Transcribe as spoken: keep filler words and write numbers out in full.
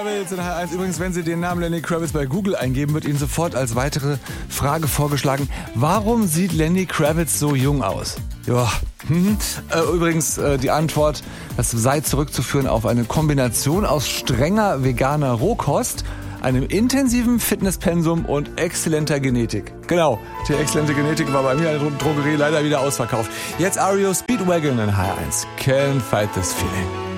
Kravitz in H eins. Übrigens, wenn Sie den Namen Lenny Kravitz bei Google eingeben, wird Ihnen sofort als weitere Frage vorgeschlagen, warum sieht Lenny Kravitz so jung aus? Ja, mhm. äh, übrigens äh, die Antwort, das sei zurückzuführen auf eine Kombination aus strenger veganer Rohkost, einem intensiven Fitnesspensum und exzellenter Genetik. Genau, die exzellente Genetik war bei mir in der Drogerie leider wieder ausverkauft. Jetzt R E O Speedwagon in H eins. Can't fight this feeling.